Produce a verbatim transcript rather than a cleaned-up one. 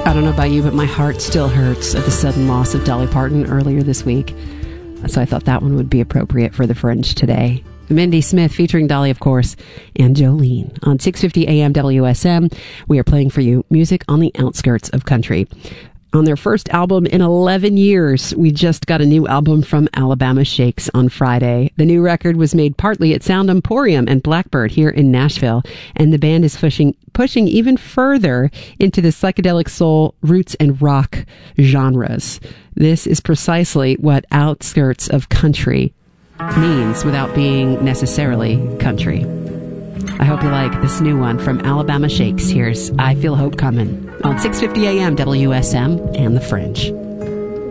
I don't know about you, but my heart still hurts at the sudden loss of Dolly Parton earlier this week. So I thought that one would be appropriate for the Fringe today. Mindy Smith featuring Dolly, of course, and Jolene. On six fifty A M W S M, we are playing for you music on the outskirts of country. On their first album in eleven years, we just got a new album from Alabama Shakes on Friday. The new record was made partly at Sound Emporium and Blackbird here in Nashville, and the band is pushing pushing even further into the psychedelic soul, roots, and rock genres. This is precisely what outskirts of country means without being necessarily country. I hope you like this new one from Alabama Shakes. Here's I Feel Hope Coming on six fifty A M W S M and The Fringe.